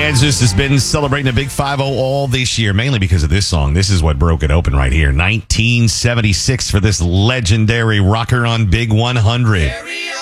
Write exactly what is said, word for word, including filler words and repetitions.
Kansas has been celebrating a big five oh all this year, mainly because of this song. This is what broke it open right here. nineteen seventy-six for this legendary rocker on Big one hundred.